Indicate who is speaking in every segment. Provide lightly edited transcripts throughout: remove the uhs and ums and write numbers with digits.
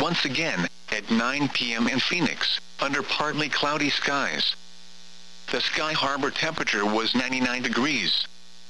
Speaker 1: once again at 9 p.m. in Phoenix, under partly cloudy skies. The Sky Harbor temperature was 99 degrees.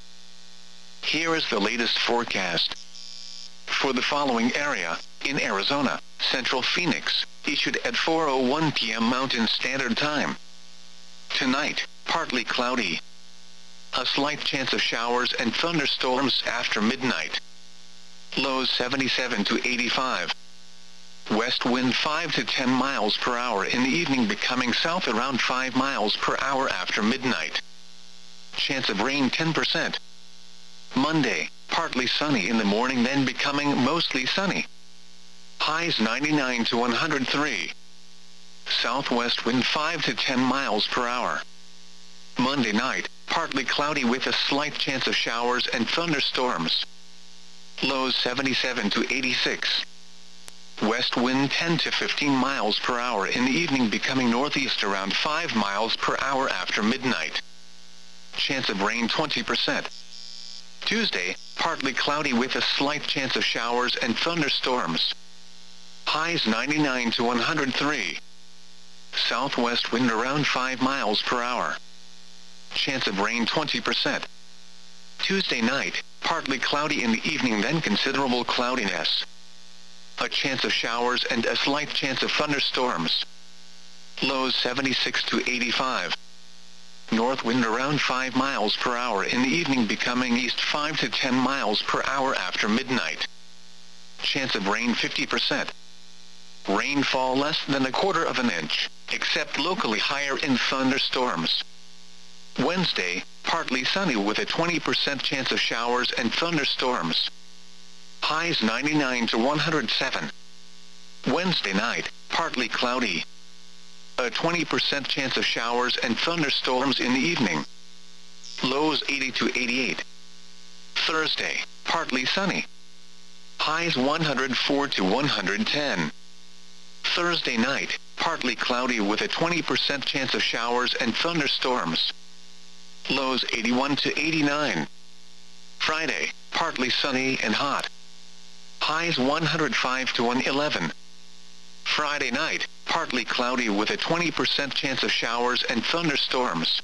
Speaker 1: Here is the latest forecast. For the following area, in Arizona, Central Phoenix, issued at 4:01 p.m. Mountain Standard Time. Tonight, partly cloudy. A slight chance of showers and thunderstorms after midnight. Lows 77 to 85. West wind 5 to 10 miles per hour in the evening, becoming south around 5 miles per hour after midnight. Chance of rain 10%. Monday, partly sunny in the morning, then becoming mostly sunny. Highs 99 to 103. Southwest wind 5 to 10 miles per hour. Monday night, partly cloudy with a slight chance of showers and thunderstorms. Lows 77 to 86. West wind 10 to 15 miles per hour in the evening, becoming northeast around 5 miles per hour after midnight. Chance of rain 20%. Tuesday, partly cloudy with a slight chance of showers and thunderstorms. Highs 99 to 103. Southwest wind around 5 miles per hour. Chance of rain 20%. Tuesday night, partly cloudy in the evening, then considerable cloudiness. A chance of showers and a slight chance of thunderstorms. Lows 76 to 85. North wind around 5 miles per hour in the evening, becoming east 5 to 10 miles per hour after midnight. Chance of rain 50%. Rainfall less than 1/4 of an inch, except locally higher in thunderstorms. Wednesday, partly sunny with a 20% chance of showers and thunderstorms. Highs 99 to 107. Wednesday night, partly cloudy. A 20% chance of showers and thunderstorms in the evening. Lows 80 to 88. Thursday, partly sunny. Highs 104 to 110. Thursday night, partly cloudy with a 20% chance of showers and thunderstorms. Lows 81 to 89. Friday, partly sunny and hot. Highs 105 to 111. Friday night, partly cloudy with a 20% chance of showers and thunderstorms.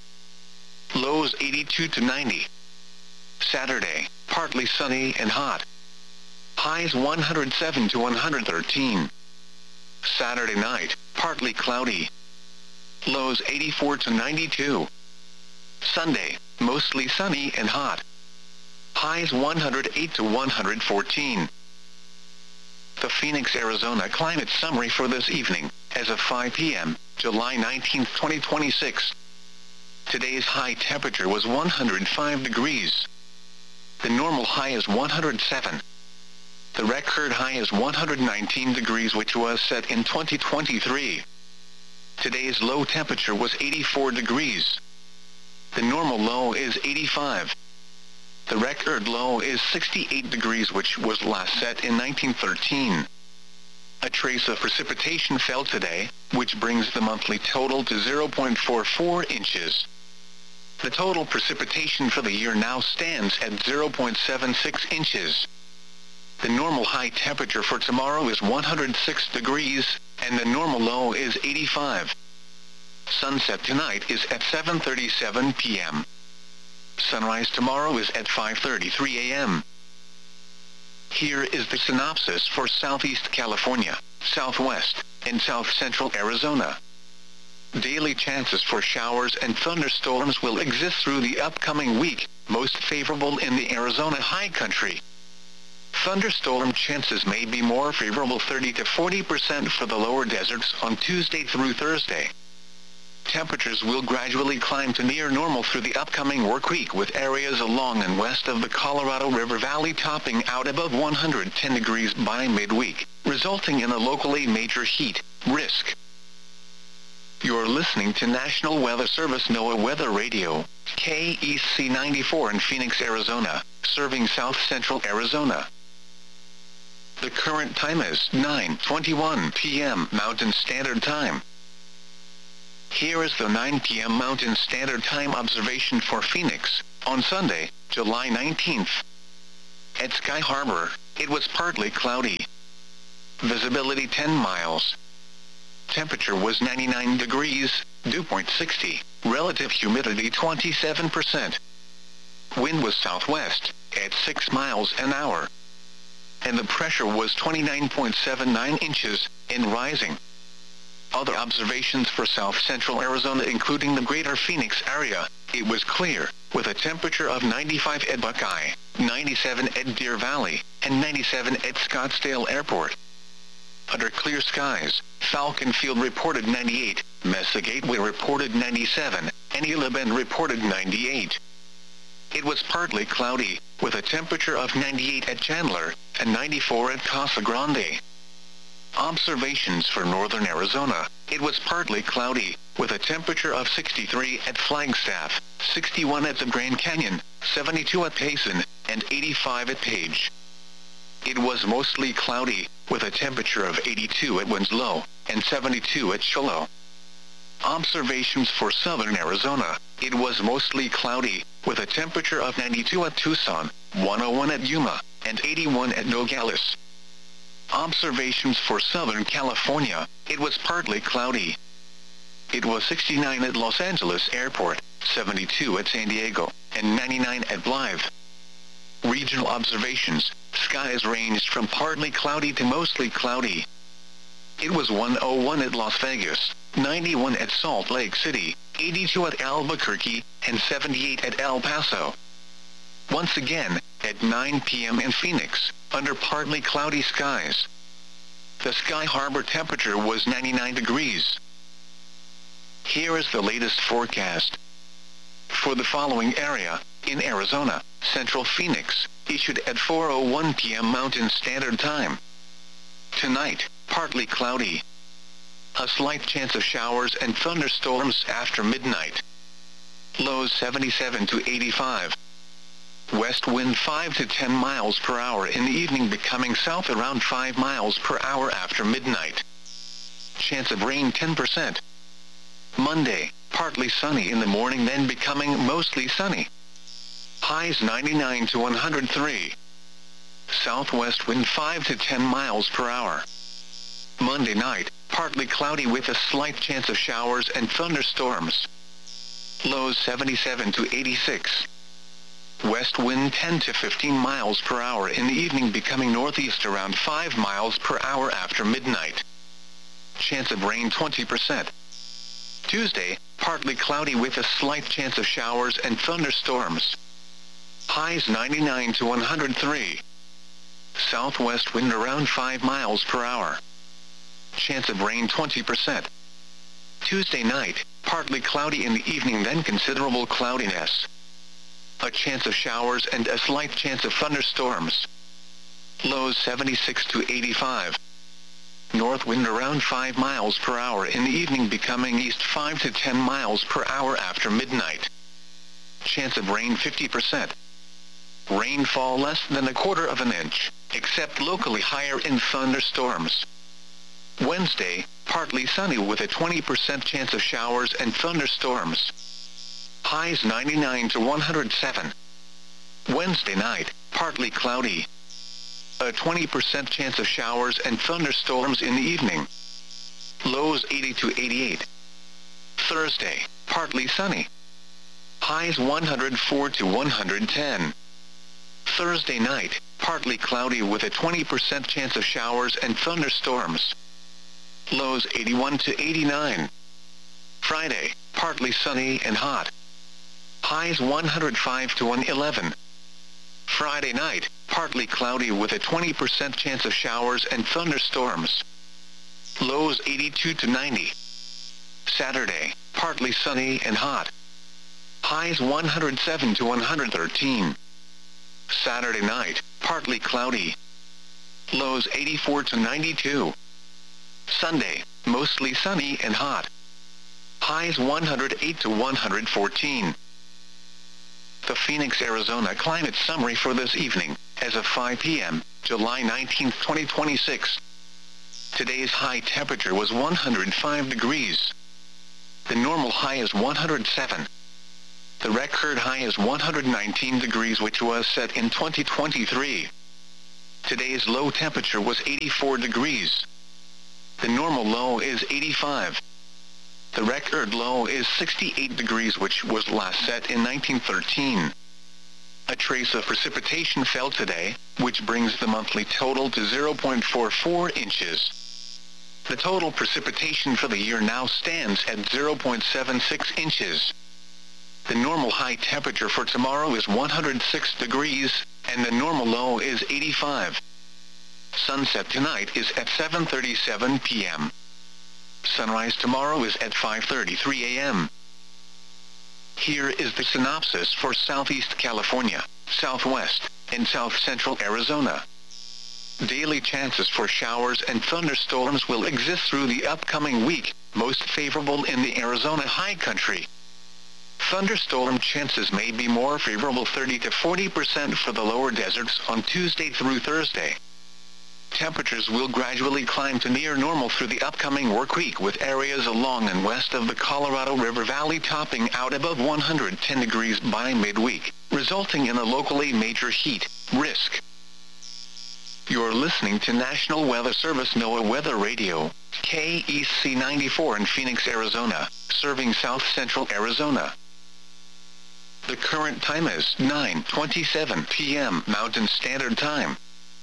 Speaker 1: Lows 82 to 90. Saturday, partly sunny and hot. Highs 107 to 113. Saturday night, partly cloudy. Lows 84 to 92. Sunday, mostly sunny and hot. Highs 108 to 114. The Phoenix, Arizona climate summary for this evening, as of 5 p.m., July 19, 2026. Today's high temperature was 105 degrees. The normal high is 107. The record high is 119 degrees, which was set in 2023. Today's low temperature was 84 degrees. The normal low is 85. The record low is 68 degrees, which was last set in 1913. A trace of precipitation fell today, which brings the monthly total to 0.44 inches. The total precipitation for the year now stands at 0.76 inches. The normal high temperature for tomorrow is 106 degrees, and the normal low is 85. Sunset tonight is at 7:37 p.m. Sunrise tomorrow is at 5:33 a.m. Here is the synopsis for Southeast California, Southwest, and South Central Arizona. Daily chances for showers and thunderstorms will exist through the upcoming week, most favorable in the Arizona high country. Thunderstorm chances may be more favorable, 30 to 40% for the lower deserts on Tuesday through Thursday. Temperatures will gradually climb to near normal through the upcoming work week, with areas along and west of the Colorado River Valley topping out above 110 degrees by midweek, resulting in a locally major heat risk. You're listening to National Weather Service NOAA Weather Radio, KEC 94 in Phoenix, Arizona, serving South Central Arizona. The current time is 9:21 p.m. Mountain Standard Time. Here is the 9 p.m. Mountain Standard Time observation for Phoenix, on Sunday, July 19th. At Sky Harbor, it was partly cloudy. Visibility 10 miles. Temperature was 99 degrees, dew point 60, relative humidity 27%. Wind was southwest, at 6 miles an hour. And the pressure was 29.79 inches, and rising. Other observations for south-central Arizona including the greater Phoenix area, it was clear, with a temperature of 95 at Buckeye, 97 at Deer Valley, and 97 at Scottsdale Airport. Under clear skies, Falcon Field reported 98, Mesa Gateway reported 97, and Isla Bend reported 98. It was partly cloudy, with a temperature of 98 at Chandler, and 94 at Casa Grande. Observations for northern Arizona, it was partly cloudy, with a temperature of 63 at Flagstaff, 61 at the Grand Canyon, 72 at Payson, and 85 at Page. It was mostly cloudy, with a temperature of 82 at Winslow, and 72 at Shiloh. Observations for southern Arizona, it was mostly cloudy, with a temperature of 92 at Tucson, 101 at Yuma, and 81 at Nogales. Observations for Southern California, it was partly cloudy. It was 69 at Los Angeles Airport, 72 at San Diego, and 99 at Blythe. Regional observations, skies ranged from partly cloudy to mostly cloudy. It was 101 at Las Vegas, 91 at Salt Lake City, 82 at Albuquerque, and 78 at El Paso. Once again, at 9 p.m. in Phoenix, under partly cloudy skies. The Sky Harbor temperature was 99 degrees. Here is the latest forecast. For the following area, in Arizona, Central Phoenix, issued at 4:01 p.m. Mountain Standard Time. Tonight, partly cloudy. A slight chance of showers and thunderstorms after midnight. Lows 77 to 85. West wind 5 to 10 miles per hour in the evening, becoming south around 5 miles per hour after midnight. Chance of rain 10%. Monday, partly sunny in the morning, then becoming mostly sunny. Highs 99 to 103. Southwest wind 5 to 10 miles per hour. Monday night, partly cloudy with a slight chance of showers and thunderstorms. Lows 77 to 86. West wind 10 to 15 miles per hour in the evening, becoming northeast around 5 miles per hour after midnight. Chance of rain 20%. Tuesday, partly cloudy with a slight chance of showers and thunderstorms. Highs 99 to 103. Southwest wind around 5 miles per hour. Chance of rain 20%. Tuesday night, partly cloudy in the evening, then considerable cloudiness. A chance of showers and a slight chance of thunderstorms. Lows 76 to 85. North wind around 5 miles per hour in the evening, becoming east 5 to 10 miles per hour after midnight. Chance of rain 50%. Rainfall less than 1/4 of an inch, except locally higher in thunderstorms. Wednesday, partly sunny with a 20% chance of showers and thunderstorms. Highs 99 to 107. Wednesday night, partly cloudy. A 20% chance of showers and thunderstorms in the evening. Lows 80 to 88. Thursday, partly sunny. Highs 104 to 110. Thursday night, partly cloudy with a 20% chance of showers and thunderstorms. Lows 81 to 89. Friday, partly sunny and hot. Highs 105 to 111. Friday night, partly cloudy with a 20% chance of showers and thunderstorms. Lows 82 to 90. Saturday, partly sunny and hot. Highs 107 to 113. Saturday night, partly cloudy. Lows 84 to 92. Sunday, mostly sunny and hot. Highs 108 to 114. The Phoenix, Arizona climate summary for this evening, as of 5 p.m., July 19, 2026. Today's high temperature was 105 degrees. The normal high is 107. The record high is 119 degrees, which was set in 2023. Today's low temperature was 84 degrees. The normal low is 85. The record low is 68 degrees, which was last set in 1913. A trace of precipitation fell today, which brings the monthly total to 0.44 inches. The total precipitation for the year now stands at 0.76 inches. The normal high temperature for tomorrow is 106 degrees, and the normal low is 85. Sunset tonight is at 7:37 p.m. Sunrise tomorrow is at 5:33 a.m. Here is the synopsis for Southeast California, Southwest, and South Central Arizona. Daily chances for showers and thunderstorms will exist through the upcoming week, most favorable in the Arizona high country. Thunderstorm chances may be more favorable, 30 to 40% for the lower deserts on Tuesday through Thursday. Temperatures will gradually climb to near normal through the upcoming work week, with areas along and west of the Colorado River Valley topping out above 110 degrees by midweek, resulting in a locally major heat risk. You're listening to National Weather Service NOAA Weather Radio, KEC 94 in Phoenix, Arizona, serving South Central Arizona. The current time is 9:27 p.m. Mountain Standard Time.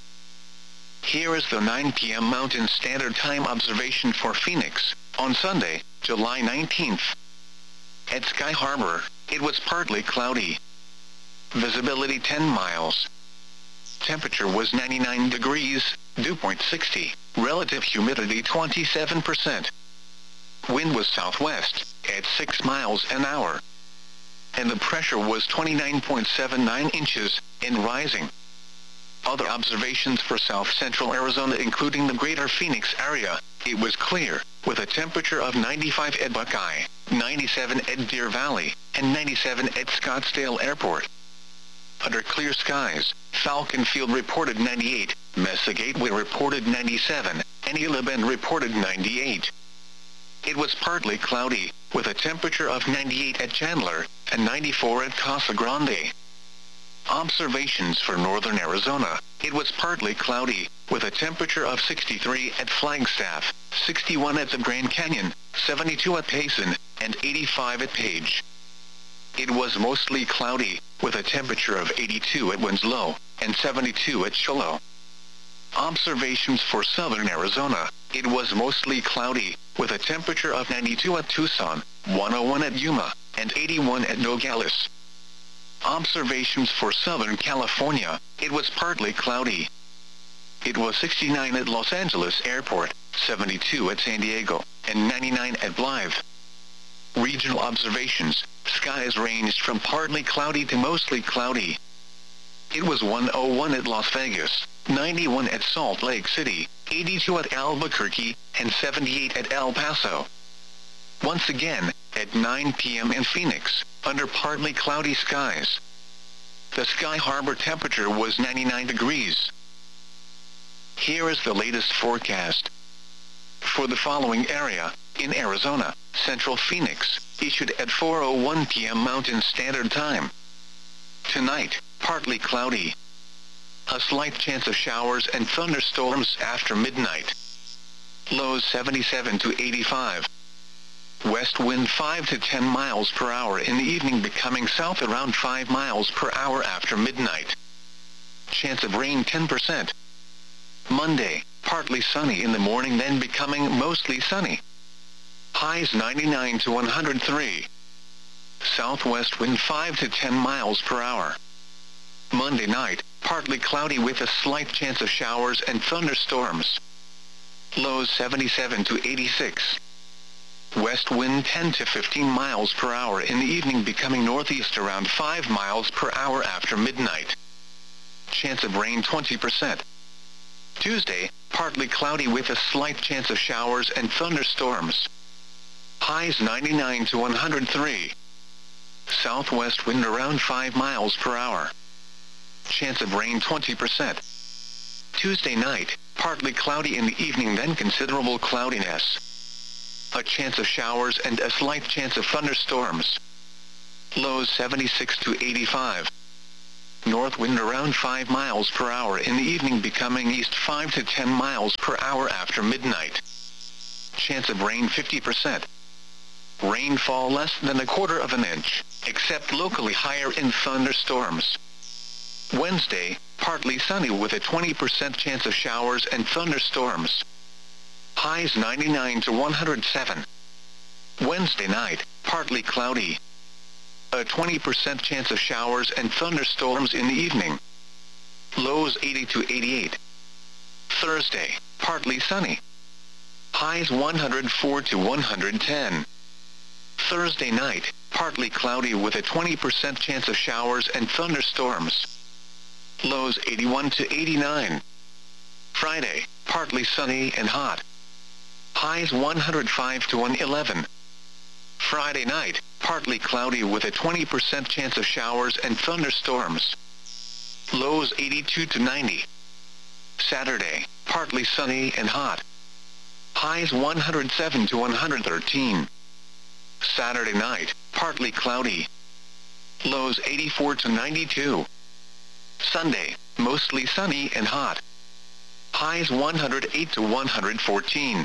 Speaker 1: Here is the 9 p.m. Mountain Standard Time observation for Phoenix, on Sunday, July 19th. At Sky Harbor, it was partly cloudy. Visibility 10 miles. Temperature was 99 degrees, dew point 60, relative humidity 27%. Wind was southwest, at 6 miles an hour. And the pressure was 29.79 inches, and rising. Other observations for South Central Arizona, including the greater Phoenix area, it was clear, with a temperature of 95 at Buckeye, 97 at Deer Valley, and 97 at Scottsdale Airport. Under clear skies, Falcon Field reported 98, Mesa Gateway reported 97, and Gila Bend reported 98. It was partly cloudy, with a temperature of 98 at Chandler, and 94 at Casa Grande. Observations for northern Arizona, it was partly cloudy, with a temperature of 63 at Flagstaff, 61 at the Grand Canyon, 72 at Payson, and 85 at Page. It was mostly cloudy, with a temperature of 82 at Winslow, and 72 at Shiloh. Observations for southern Arizona, it was mostly cloudy, with a temperature of 92 at Tucson, 101 at Yuma, and 81 at Nogales. Observations for Southern California, it was partly cloudy. It was 69 at Los Angeles Airport, 72 at San Diego, and 99 at Blythe. Regional observations, skies ranged from partly cloudy to mostly cloudy. It was 101 at Las Vegas, 91 at Salt Lake City, 82 at Albuquerque, and 78 at El Paso. Once again, at 9 p.m. in Phoenix, under partly cloudy skies. The Sky Harbor temperature was 99 degrees. Here is the latest forecast. For the following area, in Arizona, Central Phoenix, issued at 4:01 p.m. Mountain Standard Time. Tonight, partly cloudy. A slight chance of showers and thunderstorms after midnight. Lows 77 to 85. West wind 5 to 10 miles per hour in the evening, becoming south around 5 miles per hour after midnight. Chance of rain 10%. Monday, partly sunny in the morning, then becoming mostly sunny. Highs 99 to 103. Southwest wind 5 to 10 miles per hour. Monday night, partly cloudy with a slight chance of showers and thunderstorms. Lows 77 to 86. West wind 10 to 15 miles per hour in the evening, becoming northeast around 5 miles per hour after midnight. Chance of rain 20%. Tuesday, partly cloudy with a slight chance of showers and thunderstorms. Highs 99 to 103. Southwest wind around 5 miles per hour. Chance of rain 20%. Tuesday night, partly cloudy in the evening, then considerable cloudiness. A chance of showers and a slight chance of thunderstorms. Lows 76 to 85. north wind around 5 miles per hour in the evening, becoming east 5 to 10 miles per hour after midnight. Chance of rain 50%. Rainfall less than a quarter of an inch, except locally higher in thunderstorms. Wednesday, partly sunny with a 20% chance of showers and thunderstorms. Highs 99 to 107. Wednesday night, partly cloudy. A 20% chance of showers and thunderstorms in the evening. Lows 80 to 88. Thursday, partly sunny. Highs 104 to 110. Thursday night, partly cloudy with a 20% chance of showers and thunderstorms. Lows 81 to 89. Friday, partly sunny and hot. Highs 105 to 111. Friday night, partly cloudy with a 20% chance of showers and thunderstorms. Lows 82 to 90. Saturday, partly sunny and hot. Highs 107 to 113. Saturday night, partly cloudy. Lows 84 to 92. Sunday, mostly sunny and hot. Highs 108 to 114.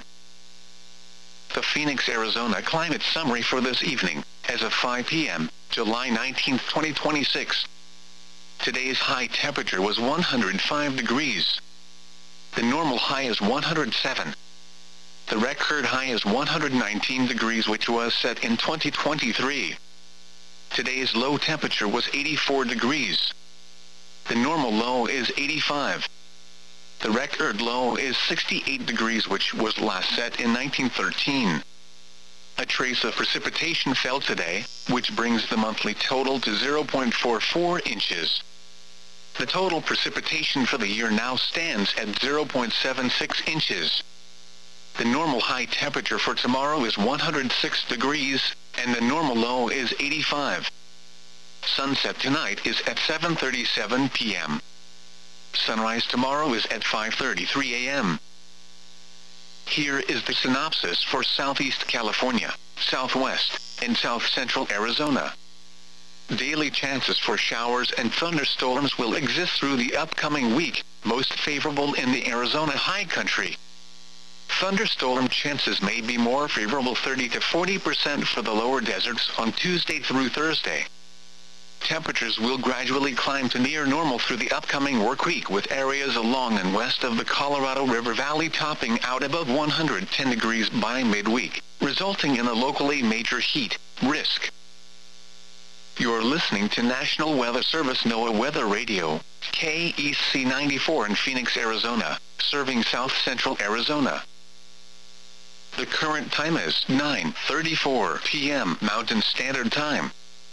Speaker 1: The Phoenix, Arizona climate summary for this evening, as of 5 p.m., July 19, 2026. Today's high temperature was 105 degrees. The normal high is 107. The record high is 119 degrees, which was set in 2023. Today's low temperature was 84 degrees. The normal low is 85. The record low is 68 degrees, which was last set in 1913. A trace of precipitation fell today, which brings the monthly total to 0.44 inches. The total precipitation for the year now stands at 0.76 inches. The normal high temperature for tomorrow is 106 degrees, and the normal low is 85. Sunset tonight is at 7:37 p.m. Sunrise tomorrow is at 5:33 a.m. Here is the synopsis for Southeast California, Southwest, and South Central Arizona. Daily chances for showers and thunderstorms will exist through the upcoming week, most favorable in the Arizona high country. Thunderstorm chances may be more favorable, 30 to 40% for the lower deserts on Tuesday through Thursday. Temperatures will gradually climb to near normal through the upcoming work week, with areas along and west of the Colorado River Valley topping out above 110 degrees by midweek, resulting in a locally major heat risk. You're listening to National Weather Service NOAA Weather Radio, KEC 94 in Phoenix, Arizona, serving South Central Arizona. The current time is 9:34 p.m. Mountain Standard Time.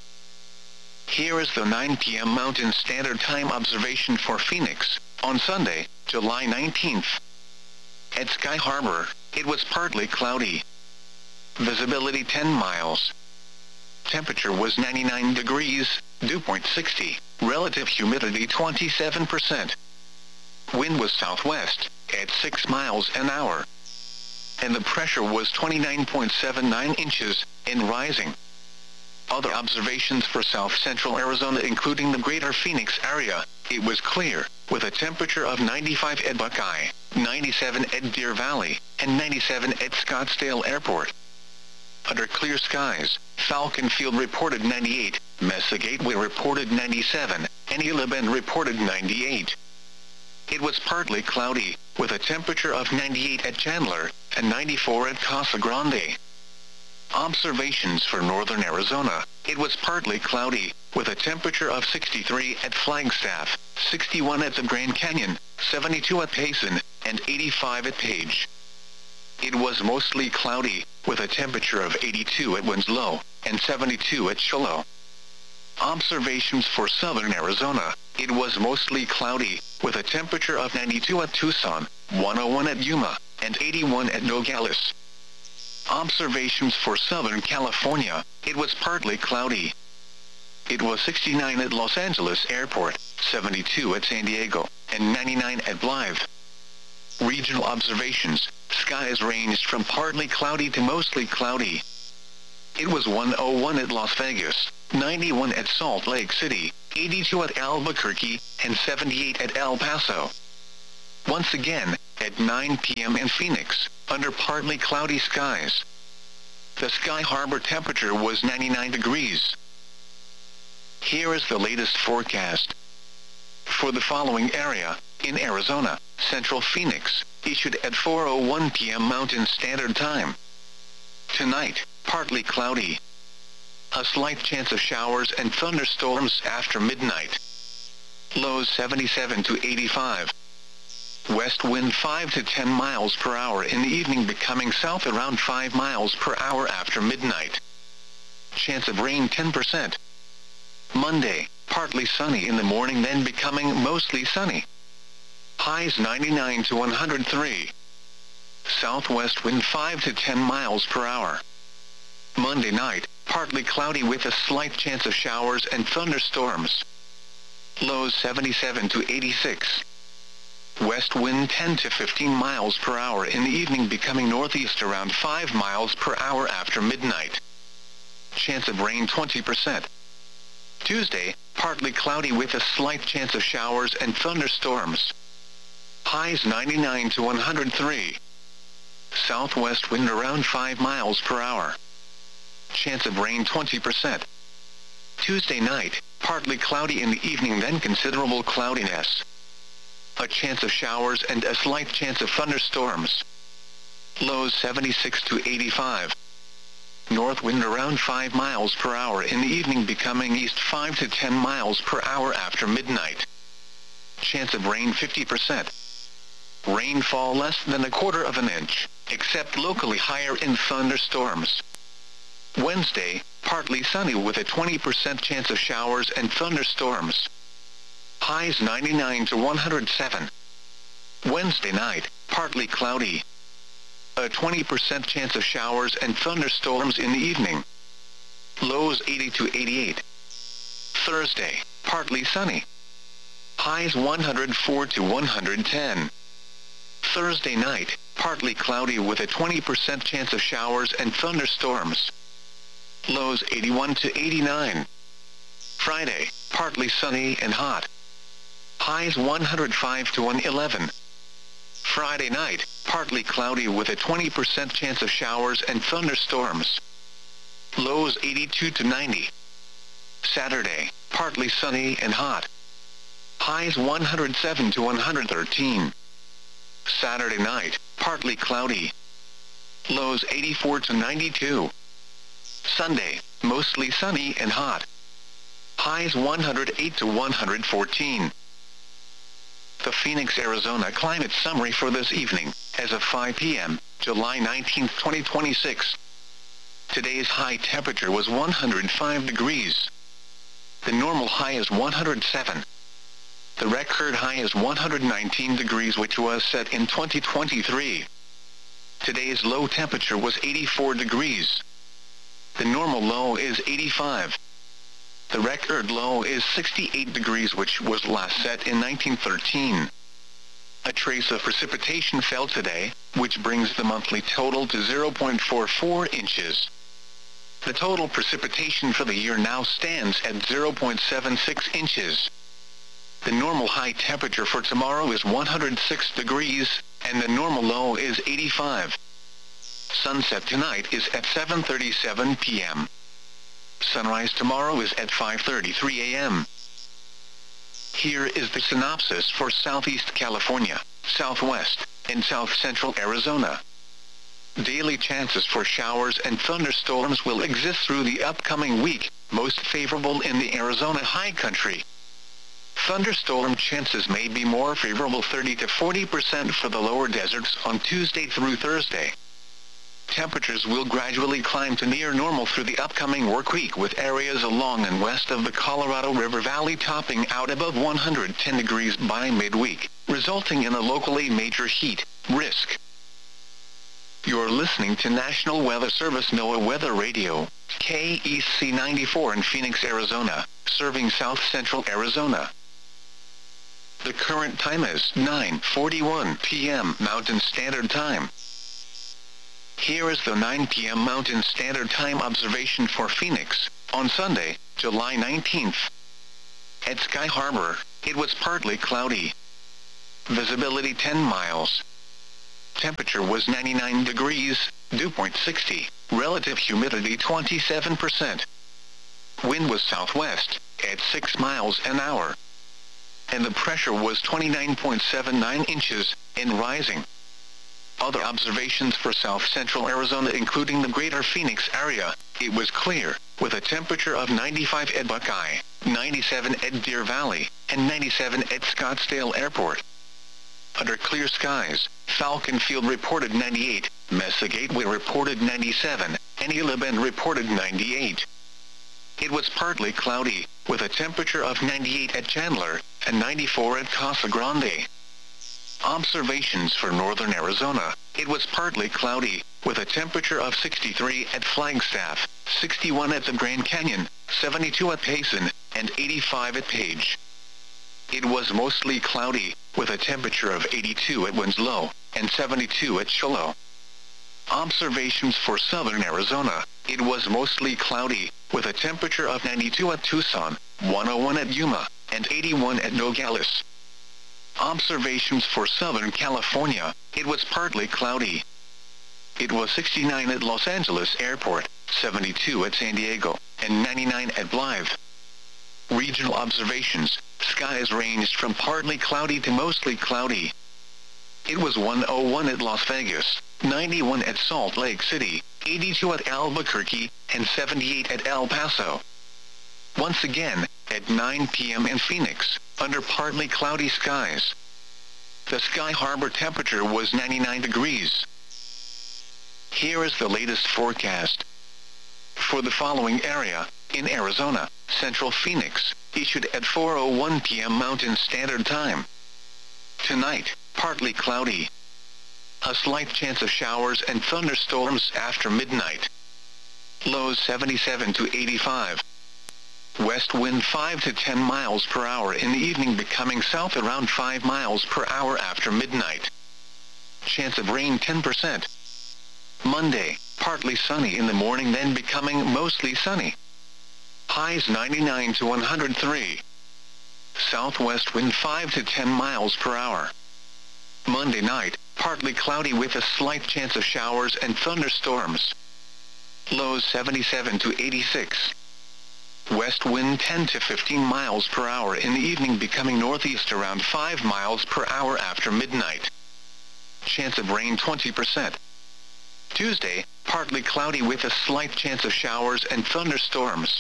Speaker 1: Here is the 9 p.m. Mountain Standard Time observation for Phoenix, on Sunday, July 19th. At Sky Harbor, it was partly cloudy. Visibility 10 miles. Temperature was 99 degrees, dew point 60, relative humidity 27%. Wind was southwest, at 6 miles an hour. And the pressure was 29.79 inches, and rising. Other observations for South Central Arizona, including the greater Phoenix area, it was clear, with a temperature of 95 at Buckeye, 97 at Deer Valley, and 97 at Scottsdale Airport. Under clear skies, Falcon Field reported 98, Mesa Gateway reported 97, and Gila Bend reported 98. It was partly cloudy, with a temperature of 98 at Chandler, and 94 at Casa Grande. Observations for northern Arizona, it was partly cloudy, with a temperature of 63 at Flagstaff, 61 at the Grand Canyon, 72 at Payson, and 85 at Page. It was mostly cloudy, with a temperature of 82 at Winslow, and 72 at Shiloh. Observations for southern Arizona, it was mostly cloudy, with a temperature of 92 at Tucson, 101 at Yuma, and 81 at Nogales. Observations for Southern California, it was partly cloudy. It was 69 at Los Angeles Airport, 72 at San Diego, and 99 at Blythe. Regional observations, skies ranged from partly cloudy to mostly cloudy. It was 101 at Las Vegas, 91 at Salt Lake City, 82 at Albuquerque, and 78 at El Paso. Once again, at 9 p.m. in Phoenix, under partly cloudy skies. The Sky Harbor temperature was 99 degrees. Here is the latest forecast. For the following area, in Arizona, Central Phoenix, issued at 4:01 p.m. Mountain Standard Time. Tonight, partly cloudy. A slight chance of showers and thunderstorms after midnight. Lows 77 to 85. West wind 5 to 10 miles per hour in the evening, becoming south around 5 miles per hour after midnight. Chance of rain 10%. Monday, partly sunny in the morning, then becoming mostly sunny. Highs 99 to 103. Southwest wind 5 to 10 miles per hour. Monday night, partly cloudy with a slight chance of showers and thunderstorms. Lows 77 to 86. West wind 10 to 15 miles per hour in the evening, becoming northeast around 5 miles per hour after midnight. Chance of rain 20%. Tuesday, partly cloudy with a slight chance of showers and thunderstorms. Highs 99 to 103. Southwest wind around 5 miles per hour. Chance of rain 20%. Tuesday night, partly cloudy in the evening, then considerable cloudiness. A chance of showers and a slight chance of thunderstorms. Lows 76 to 85. North wind around 5 miles per hour in the evening, becoming east 5 to 10 miles per hour after midnight. Chance of rain 50%. Rainfall less than 1/4 inch, except locally higher in thunderstorms. Wednesday, partly sunny with a 20% chance of showers and thunderstorms. Highs 99 to 107. Wednesday night, partly cloudy. A 20% chance of showers and thunderstorms in the evening. Lows 80 to 88. Thursday, partly sunny. Highs 104 to 110. Thursday night, partly cloudy with a 20% chance of showers and thunderstorms. Lows 81 to 89. Friday, partly sunny and hot. Highs 105 to 111. Friday night, partly cloudy with a 20% chance of showers and thunderstorms. Lows 82 to 90. Saturday, partly sunny and hot. Highs 107 to 113. Saturday night, partly cloudy. Lows 84 to 92. Sunday, mostly sunny and hot. Highs 108 to 114. The Phoenix, Arizona climate summary for this evening, as of 5 p.m., July 19, 2026. Today's high temperature was 105 degrees. The normal high is 107. The record high is 119 degrees, which was set in 2023. Today's low temperature was 84 degrees. The normal low is 85. The record low is 68 degrees, which was last set in 1913. A trace of precipitation fell today, which brings the monthly total to 0.44 inches. The total precipitation for the year now stands at 0.76 inches. The normal high temperature for tomorrow is 106 degrees, and the normal low is 85. Sunset tonight is at 7:37 p.m. Sunrise tomorrow is at 5:33 a.m. Here is the synopsis for Southeast California, Southwest, and South Central Arizona. Daily chances for showers and thunderstorms will exist through the upcoming week, most favorable in the Arizona high country. Thunderstorm chances may be more favorable, 30 to 40% for the lower deserts on Tuesday through Thursday. Temperatures will gradually climb to near normal through the upcoming work week, with areas along and west of the Colorado River Valley topping out above 110 degrees by midweek, resulting in a locally major heat risk. You're listening to National Weather Service NOAA Weather Radio, KEC 94 in Phoenix, Arizona, serving South Central Arizona. The current time is 9:41 p.m. Mountain Standard Time. Here is the 9 p.m. Mountain Standard Time observation for Phoenix, on Sunday, July 19th. At Sky Harbor, it was partly cloudy. Visibility 10 miles. Temperature was 99 degrees, dew point 60, relative humidity 27%. Wind was southwest, at 6 miles an hour. And the pressure was 29.79 inches, and rising. Other observations for south-central Arizona including the greater Phoenix area, it was clear, with a temperature of 95 at Buckeye, 97 at Deer Valley, and 97 at Scottsdale Airport. Under clear skies, Falcon Field reported 98, Mesa Gateway reported 97, and Gila Bend reported 98. It was partly cloudy, with a temperature of 98 at Chandler, and 94 at Casa Grande. Observations for northern Arizona, it was partly cloudy, with a temperature of 63 at Flagstaff, 61 at the Grand Canyon, 72 at Payson, and 85 at Page. It was mostly cloudy, with a temperature of 82 at Winslow, and 72 at Shiloh. Observations for southern Arizona, it was mostly cloudy, with a temperature of 92 at Tucson, 101 at Yuma, and 81 at Nogales. Observations for Southern California, it was partly cloudy. It was 69 at Los Angeles Airport, 72 at San Diego, and 99 at Blythe. Regional observations, skies ranged from partly cloudy to mostly cloudy. It was 101 at Las Vegas, 91 at Salt Lake City, 82 at Albuquerque, and 78 at El Paso. Once again, at 9 p.m. in Phoenix, under partly cloudy skies. The Sky Harbor temperature was 99 degrees. Here is the latest forecast. For the following area, in Arizona, Central Phoenix, issued at 4:01 p.m. Mountain Standard Time. Tonight, partly cloudy. A slight chance of showers and thunderstorms after midnight. Lows 77 to 85. West wind 5 to 10 miles per hour in the evening, becoming south around 5 miles per hour after midnight. Chance of rain 10%. Monday, partly sunny in the morning, then becoming mostly sunny. Highs 99 to 103. Southwest wind 5 to 10 miles per hour. Monday night, partly cloudy with a slight chance of showers and thunderstorms. Lows 77 to 86. West wind 10 to 15 miles per hour in the evening, becoming northeast around 5 miles per hour after midnight. Chance of rain 20%. Tuesday, partly cloudy with a slight chance of showers and thunderstorms.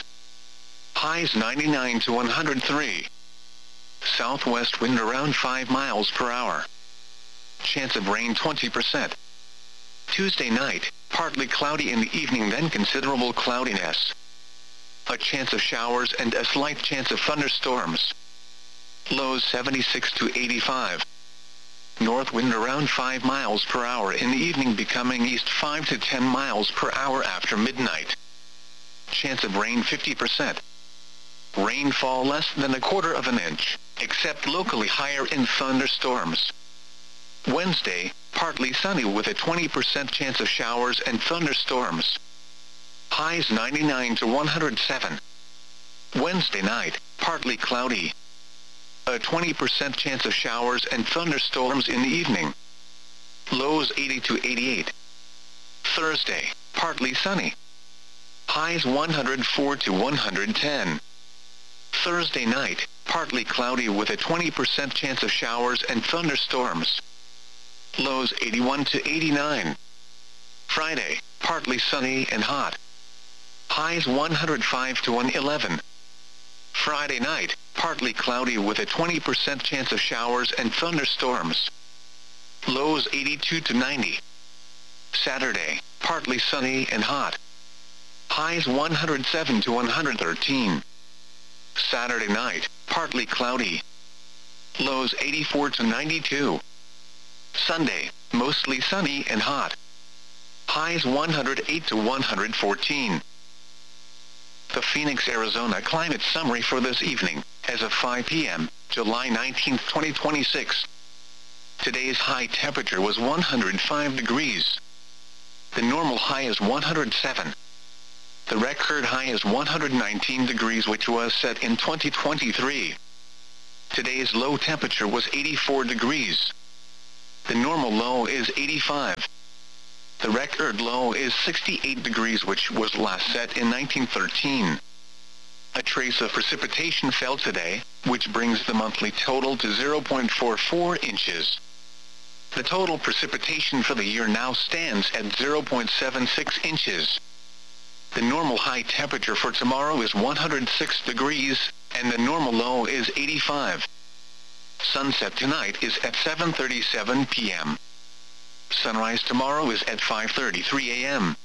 Speaker 1: Highs 99 to 103. Southwest wind around 5 miles per hour. Chance of rain 20%. Tuesday night, partly cloudy in the evening, then considerable cloudiness. A chance of showers and a slight chance of thunderstorms. Lows 76 to 85. North wind around 5 miles per hour in the evening, becoming east 5 to 10 miles per hour after midnight. Chance of rain 50%. Rainfall less than 1/4 inch, except locally higher in thunderstorms. Wednesday, partly sunny with a 20% chance of showers and thunderstorms. Highs 99 to 107. Wednesday night, partly cloudy. A 20% chance of showers and thunderstorms in the evening. Lows 80 to 88. Thursday, partly sunny. Highs 104 to 110. Thursday night, partly cloudy with a 20% chance of showers and thunderstorms. Lows 81 to 89. Friday, partly sunny and hot. Highs 105 to 111. Friday night, partly cloudy with a 20% chance of showers and thunderstorms. Lows 82 to 90. Saturday, partly sunny and hot. Highs 107 to 113. Saturday night, partly cloudy. Lows 84 to 92. Sunday, mostly sunny and hot. Highs 108 to 114. The Phoenix, Arizona climate summary for this evening, as of 5 p.m., July 19, 2026. Today's high temperature was 105 degrees. The normal high is 107. The record high is 119 degrees, which was set in 2023. Today's low temperature was 84 degrees. The normal low is 85. The record low is 68 degrees, which was last set in 1913. A trace of precipitation fell today, which brings the monthly total to 0.44 inches. The total precipitation for the year now stands at 0.76 inches. The normal high temperature for tomorrow is 106 degrees, and the normal low is 85. Sunset tonight is at 7:37 p.m. Sunrise tomorrow is at 5:33 a.m.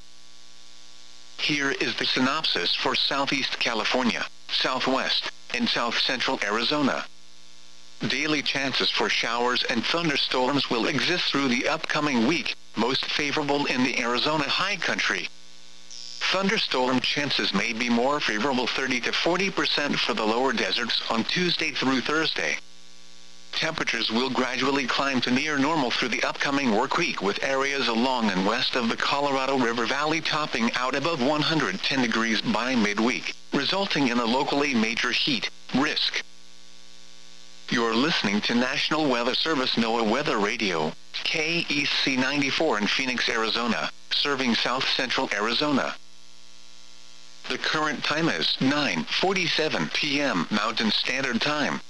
Speaker 1: Here is the synopsis for Southeast California, Southwest, and South Central Arizona. Daily chances for showers and thunderstorms will exist through the upcoming week, most favorable in the Arizona high country. Thunderstorm chances may be more favorable, 30 to 40% for the lower deserts on Tuesday through Thursday. Temperatures will gradually climb to near normal through the upcoming work week, with areas along and west of the Colorado River Valley topping out above 110 degrees by midweek, resulting in a locally major heat risk. You're listening to National Weather Service NOAA Weather Radio, KEC 94 in Phoenix, Arizona, serving South Central Arizona. The current time is 9:47 p.m. Mountain Standard Time.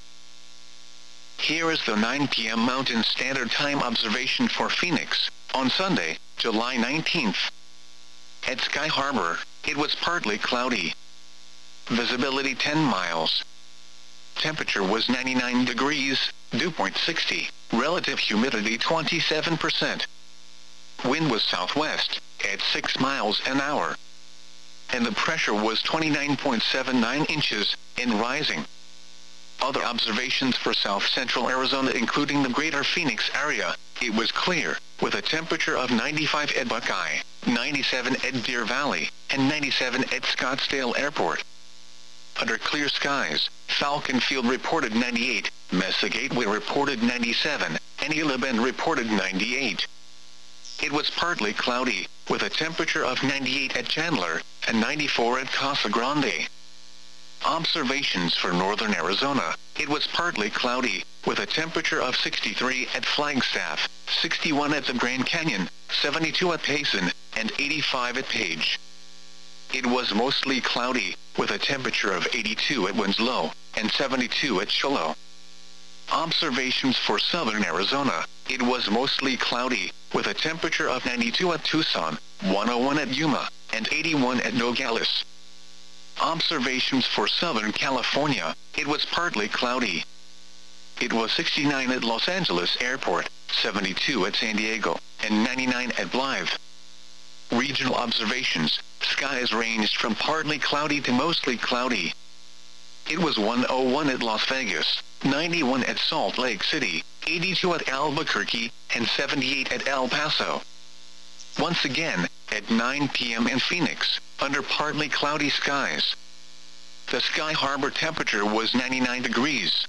Speaker 1: Here is the 9 p.m. Mountain Standard Time observation for Phoenix, on Sunday, July 19th. At Sky Harbor, it was partly cloudy. Visibility 10 miles. Temperature was 99 degrees, dew point 60, relative humidity 27%. Wind was southwest, at 6 miles an hour. And the pressure was 29.79 inches, and rising. Other observations for South Central Arizona, including the greater Phoenix area, it was clear, with a temperature of 95 at Buckeye, 97 at Deer Valley, and 97 at Scottsdale Airport. Under clear skies, Falcon Field reported 98, Mesa Gateway reported 97, and Isla Bend reported 98. It was partly cloudy, with a temperature of 98 at Chandler, and 94 at Casa Grande. Observations for northern Arizona, it was partly cloudy, with a temperature of 63 at Flagstaff, 61 at the Grand Canyon, 72 at Payson, and 85 at Page. It was mostly cloudy, with a temperature of 82 at Winslow, and 72 at Shiloh. Observations for southern Arizona, it was mostly cloudy, with a temperature of 92 at Tucson, 101 at Yuma, and 81 at Nogales. Observations for Southern California, it was partly cloudy. It was 69 at Los Angeles Airport, 72 at San Diego, and 99 at Blythe. Regional observations, skies ranged from partly cloudy to mostly cloudy. It was 101 at Las Vegas, 91 at Salt Lake City, 82 at Albuquerque, and 78 at El Paso. Once again, at 9 p.m. in Phoenix, under partly cloudy skies. The Sky Harbor temperature was 99 degrees.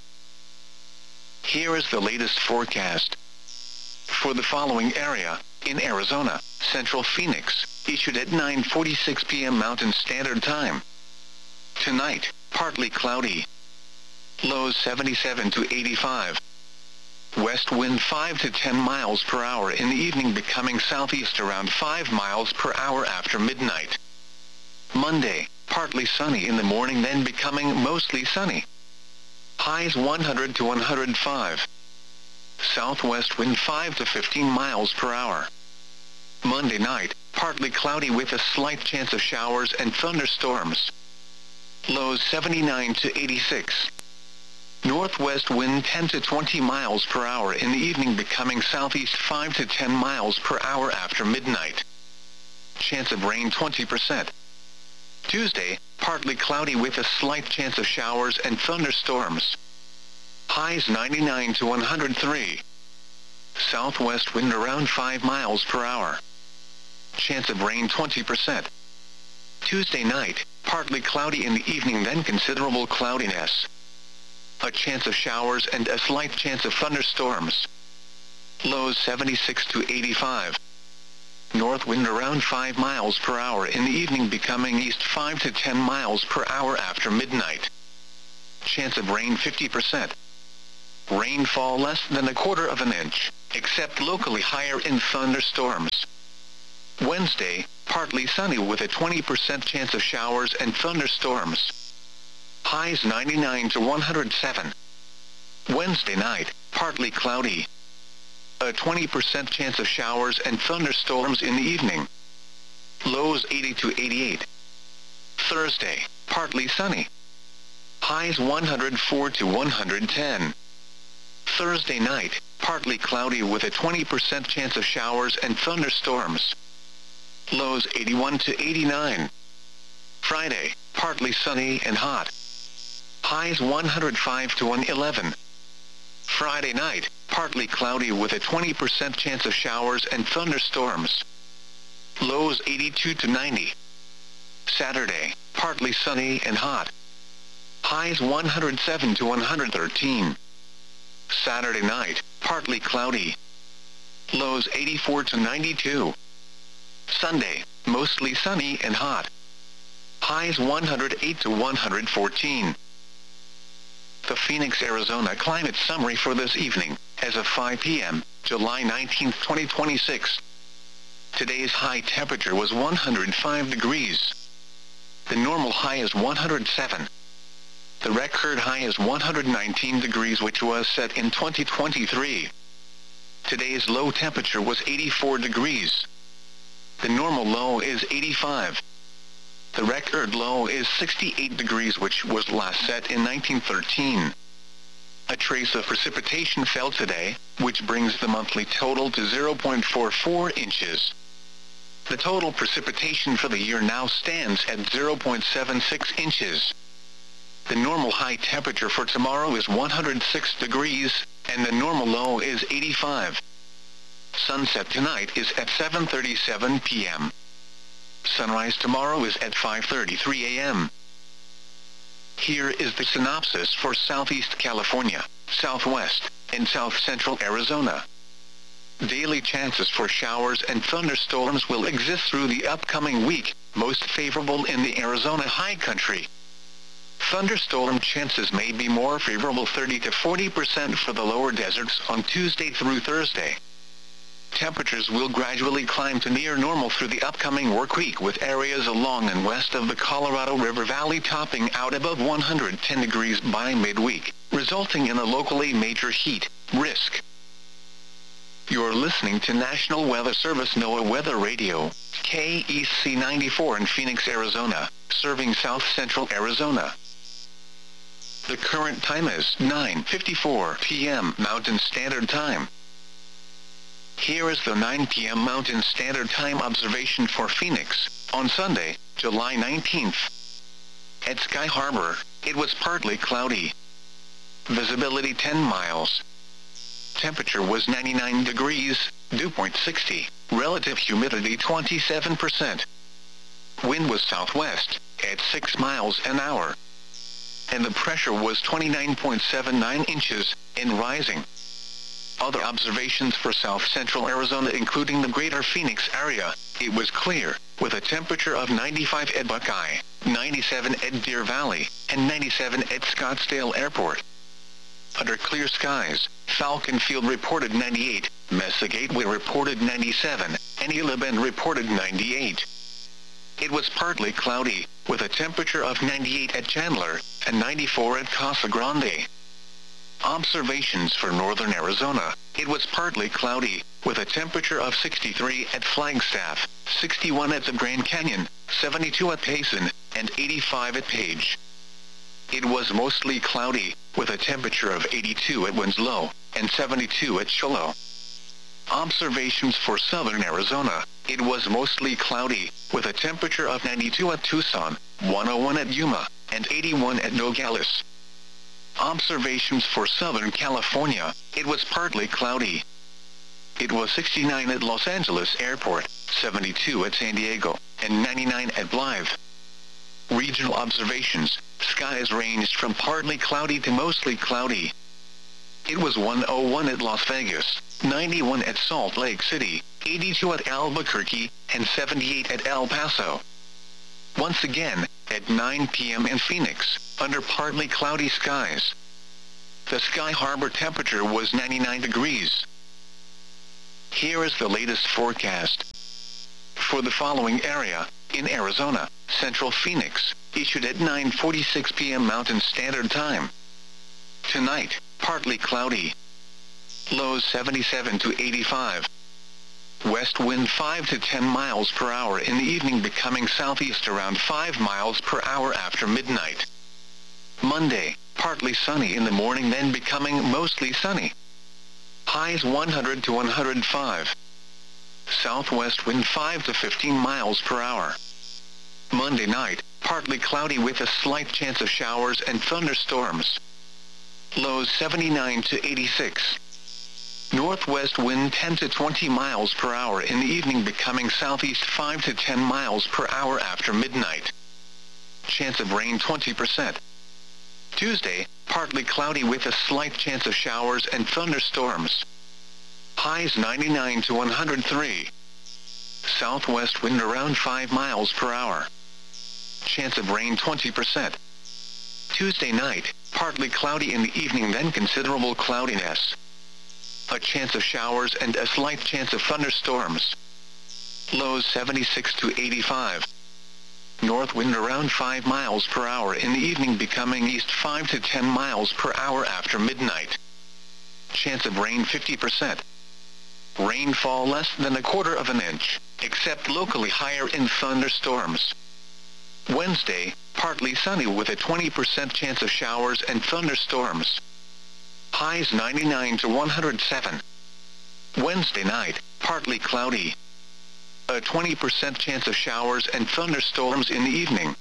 Speaker 1: Here is the latest forecast. For the following area, in Arizona, Central Phoenix, issued at 9:46 p.m. Mountain Standard Time. Tonight, partly cloudy. Lows 77 to 85. West wind 5 to 10 miles per hour in the evening, becoming southeast around 5 miles per hour after midnight. Monday, partly sunny in the morning, then becoming mostly sunny. Highs 100 to 105. Southwest wind 5 to 15 miles per hour. Monday night, partly cloudy with a slight chance of showers and thunderstorms. Lows 79 to 86. Northwest wind 10 to 20 miles per hour in the evening, becoming southeast 5 to 10 miles per hour after midnight. Chance of rain 20%. Tuesday, partly cloudy with a slight chance of showers and thunderstorms. Highs 99 to 103. Southwest wind around 5 miles per hour. Chance of rain 20%. Tuesday night, partly cloudy in the evening, then considerable cloudiness. A chance of showers and a slight chance of thunderstorms. Lows 76 to 85. north wind around 5 miles per hour in the evening, becoming east 5 to 10 miles per hour after midnight. Chance of rain 50%. Rainfall less than a quarter of an inch, except locally higher in thunderstorms. Wednesday, partly sunny with a 20% chance of showers and thunderstorms. Highs 99 to 107. Wednesday night, partly cloudy. A 20% chance of showers and thunderstorms in the evening. Lows 80 to 88. Thursday, partly sunny. Highs 104 to 110. Thursday night, partly cloudy with a 20% chance of showers and thunderstorms. Lows 81 to 89. Friday, partly sunny and hot. Highs 105 to 111. Friday night, partly cloudy with a 20% chance of showers and thunderstorms. Lows 82 to 90. Saturday, partly sunny and hot. Highs 107 to 113. Saturday night, partly cloudy. Lows 84 to 92. Sunday, mostly sunny and hot. Highs 108 to 114. The Phoenix, Arizona climate summary for this evening, as of 5 p.m., July 19, 2026. Today's high temperature was 105 degrees. The normal high is 107. The record high is 119 degrees, which was set in 2023. Today's low temperature was 84 degrees. The normal low is 85. The record low is 68 degrees, which was last set in 1913. A trace of precipitation fell today, which brings the monthly total to 0.44 inches. The total precipitation for the year now stands at 0.76 inches. The normal high temperature for tomorrow is 106 degrees, and the normal low is 85. Sunset tonight is at 7:37 p.m. Sunrise tomorrow is at 5:33 a.m. Here is the synopsis for Southeast California, Southwest, and South Central Arizona. Daily chances for showers and thunderstorms will exist through the upcoming week, most favorable in the Arizona high country. Thunderstorm chances may be more favorable, 30 to 40% for the lower deserts on Tuesday through Thursday. Temperatures will gradually climb to near normal through the upcoming work week, with areas along and west of the Colorado River Valley topping out above 110 degrees by midweek, resulting in a locally major heat risk. You're listening to National Weather Service NOAA Weather Radio, KEC 94 in Phoenix, Arizona, serving South Central Arizona. The current time is 9:54 p.m. Mountain Standard Time. Here is the 9 p.m. Mountain Standard Time observation for Phoenix, on Sunday, July 19th. At Sky Harbor, it was partly cloudy. Visibility 10 miles. Temperature was 99 degrees, dew point 60, relative humidity 27%. Wind was southwest, at 6 miles an hour. And the pressure was 29.79 inches, and rising. Other observations for South Central Arizona, including the greater Phoenix area, it was clear, with a temperature of 95 at Buckeye, 97 at Deer Valley, and 97 at Scottsdale Airport. Under clear skies, Falcon Field reported 98, Mesa Gateway reported 97, and Isla Bend reported 98. It was partly cloudy, with a temperature of 98 at Chandler, and 94 at Casa Grande. Observations for northern Arizona, it was partly cloudy, with a temperature of 63 at Flagstaff, 61 at the Grand Canyon, 72 at Payson, and 85 at Page. It was mostly cloudy, with a temperature of 82 at Winslow, and 72 at Shiloh. Observations for southern Arizona, it was mostly cloudy, with a temperature of 92 at Tucson, 101 at Yuma, and 81 at Nogales. Observations for Southern California, it was partly cloudy. It was 69 at Los Angeles Airport, 72 at San Diego, and 99 at Blythe. Regional observations, skies ranged from partly cloudy to mostly cloudy. It was 101 at Las Vegas, 91 at Salt Lake City, 82 at Albuquerque, and 78 at El Paso. Once again, at 9 p.m. in Phoenix, under partly cloudy skies. The Sky Harbor temperature was 99 degrees. Here is the latest forecast. For the following area, in Arizona, Central Phoenix, issued at 9:46 p.m. Mountain Standard Time. Tonight, partly cloudy. Lows 77 to 85. West wind 5 to 10 miles per hour in the evening, becoming southeast around 5 miles per hour after midnight. Monday, partly sunny in the morning, then becoming mostly sunny. Highs 100 to 105. Southwest wind 5 to 15 miles per hour. Monday night, partly cloudy with a slight chance of showers and thunderstorms. Lows 79 to 86. Northwest wind 10 to 20 miles per hour in the evening, becoming southeast 5 to 10 miles per hour after midnight. Chance of rain 20%. Tuesday, partly cloudy with a slight chance of showers and thunderstorms. Highs 99 to 103. Southwest wind around 5 miles per hour. Chance of rain 20%. Tuesday night, partly cloudy in the evening, then considerable cloudiness. A chance of showers and a slight chance of thunderstorms. Lows 76 to 85. North wind around 5 miles per hour in the evening, becoming east 5 to 10 miles per hour after midnight. Chance of rain 50%. Rainfall less than 1/4 of an inch, except locally higher in thunderstorms. Wednesday, partly sunny with a 20% chance of showers and thunderstorms. Highs 99 to 107. Wednesday night, partly cloudy. A 20% chance of showers and thunderstorms in the evening.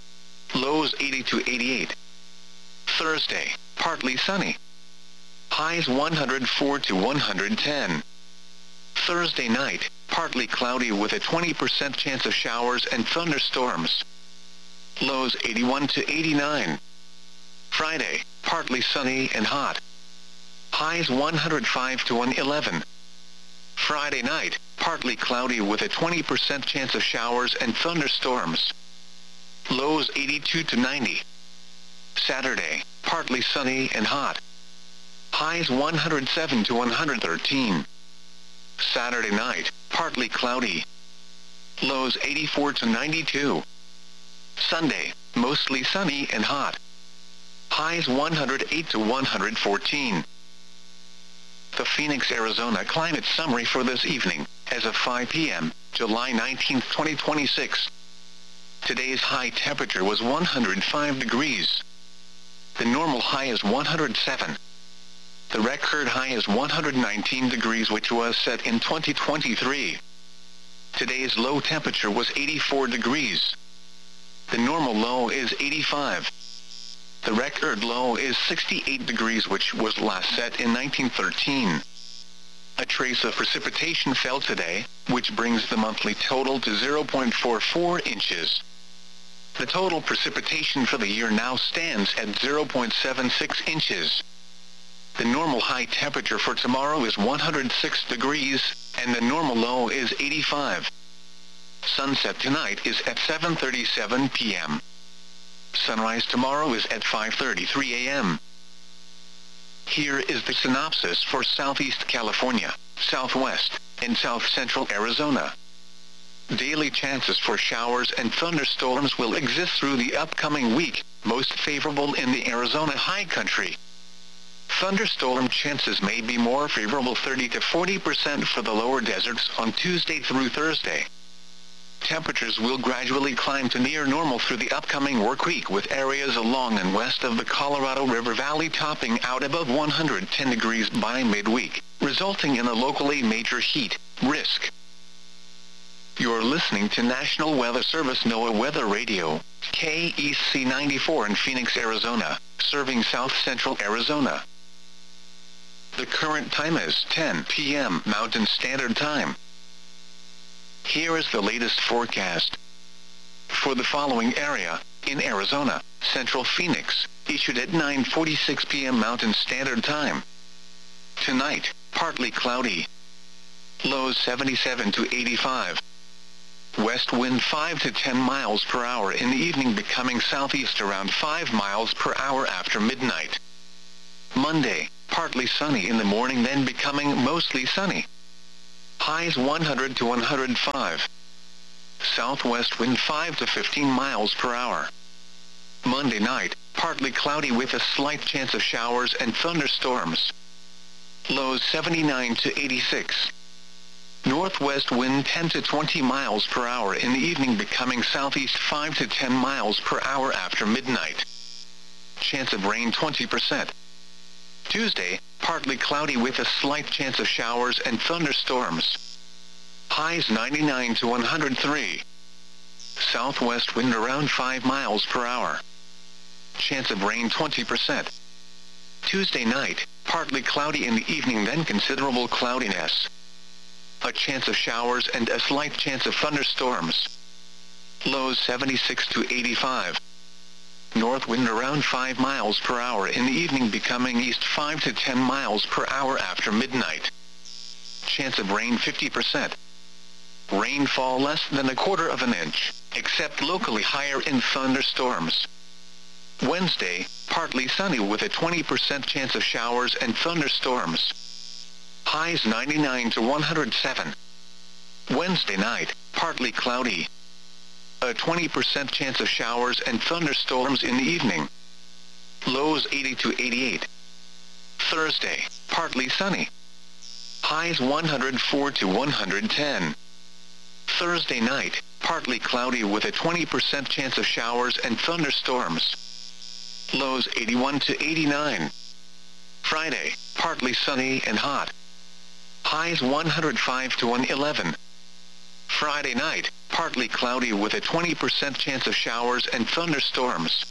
Speaker 1: Lows 80 to 88. Thursday, partly sunny. Highs 104 to 110. Thursday night, partly cloudy with a 20% chance of showers and thunderstorms. Lows 81 to 89. Friday, partly sunny and hot. Highs 105 to 111. Friday night, partly cloudy with a 20% chance of showers and thunderstorms. Lows 82 to 90. Saturday, partly sunny and hot. Highs 107 to 113. Saturday night, partly cloudy. Lows 84 to 92. Sunday, mostly sunny and hot. Highs 108 to 114. The Phoenix, Arizona climate summary for this evening, as of 5 p.m., July 19, 2026. Today's high temperature was 105 degrees. The normal high is 107. The record high is 119 degrees, which was set in 2023. Today's low temperature was 84 degrees. The normal low is 85. The record low is 68 degrees, which was last set in 1913. A trace of precipitation fell today, which brings the monthly total to 0.44 inches. The total precipitation for the year now stands at 0.76 inches. The normal high temperature for tomorrow is 106 degrees, and the normal low is 85. Sunset tonight is at 7:37 p.m. Sunrise tomorrow is at 5:33 a.m. Here is the synopsis for Southeast California, Southwest, and South Central Arizona. Daily chances for showers and thunderstorms will exist through the upcoming week, most favorable in the Arizona high country. Thunderstorm chances may be more favorable, 30 to 40% for the lower deserts on Tuesday through Thursday. Temperatures will gradually climb to near normal through the upcoming work week, with areas along and west of the Colorado River Valley topping out above 110 degrees by midweek, resulting in a locally major heat risk. You're listening to National Weather Service NOAA Weather Radio, KEC 94 in Phoenix, Arizona, serving South Central Arizona. The current time is 10 p.m. Mountain Standard Time. Here is the latest forecast. For the following area, in Arizona, Central Phoenix, issued at 9:46 p.m. Mountain Standard Time. Tonight, partly cloudy. Lows 77 to 85. West wind 5 to 10 miles per hour in the evening, becoming southeast around 5 miles per hour after midnight. Monday, partly sunny in the morning, then becoming mostly sunny. Highs 100 to 105. Southwest wind 5 to 15 miles per hour. Monday night, partly cloudy with a slight chance of showers and thunderstorms. Lows 79 to 86. Northwest wind 10 to 20 miles per hour in the evening, becoming southeast 5 to 10 miles per hour after midnight. Chance of rain 20%. Tuesday, partly cloudy with a slight chance of showers and thunderstorms. Highs 99 to 103. Southwest wind around 5 miles per hour. Chance of rain 20%. Tuesday night, partly cloudy in the evening, then considerable cloudiness. A chance of showers and a slight chance of thunderstorms. Lows 76 to 85. North wind around 5 miles per hour in the evening, becoming east 5 to 10 miles per hour after midnight. Chance of rain 50%. Rainfall less than 1/4 of an inch, except locally higher in thunderstorms. Wednesday, partly sunny with a 20% chance of showers and thunderstorms. Highs 99 to 107. Wednesday night, partly cloudy. A 20% chance of showers and thunderstorms in the evening. Lows 80 to 88. Thursday, partly sunny. Highs 104 to 110. Thursday night, partly cloudy with a 20% chance of showers and thunderstorms. Lows 81 to 89. Friday, partly sunny and hot. Highs 105 to 111. Friday night, partly cloudy with a 20% chance of showers and thunderstorms.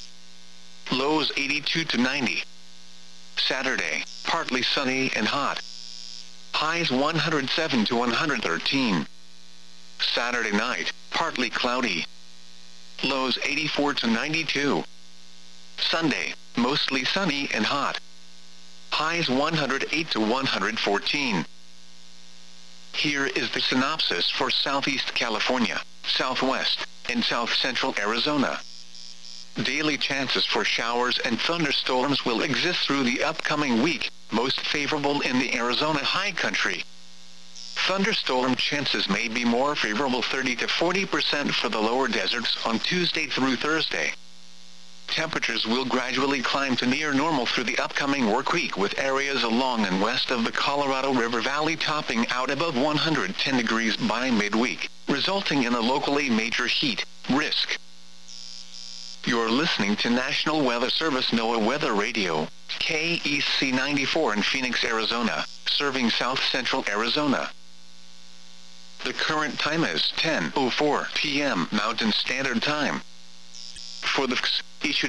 Speaker 1: Lows 82 to 90. Saturday, partly sunny and hot. Highs 107 to 113. Saturday night, partly cloudy. Lows 84 to 92. Sunday, mostly sunny and hot. Highs 108 to 114. Here is the synopsis for Southeast California, Southwest, and South Central Arizona. Daily chances for showers and thunderstorms will exist through the upcoming week, most favorable in the Arizona high country. Thunderstorm chances may be more favorable, 30 to 40% for the lower deserts on Tuesday through Thursday. Temperatures will gradually climb to near normal through the upcoming work week, with areas along and west of the Colorado River Valley topping out above 110 degrees by midweek, resulting in a locally major heat risk. You're listening to National Weather Service NOAA Weather Radio, KEC 94 in Phoenix, Arizona, serving South Central Arizona. The current time is 10:04 p.m. Mountain Standard Time. For the issued